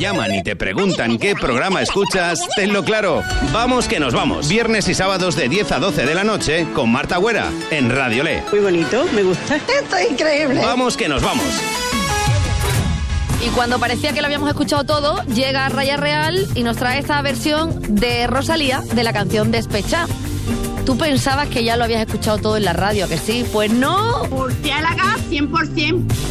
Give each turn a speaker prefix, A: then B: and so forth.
A: llaman y te preguntan qué programa escuchas, tenlo claro. Vamos que nos vamos. Viernes y sábados de 10 a 12 de la noche con Marta Güera en Radio Le.
B: Muy bonito, me gusta. Esto es increíble.
A: Vamos que nos vamos.
C: Y cuando parecía que lo habíamos escuchado todo, llega Raya Real y nos trae esta versión de Rosalía de la canción Despecha. Tú pensabas que ya lo habías escuchado todo en la radio, ¿que sí? Pues no.
D: Murciélaga 100%.